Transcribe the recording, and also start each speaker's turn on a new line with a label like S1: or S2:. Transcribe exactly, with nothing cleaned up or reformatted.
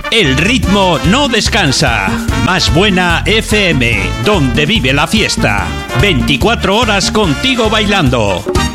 S1: El ritmo no descansa. Más Buena F M, donde vive la fiesta. veinticuatro horas contigo bailando.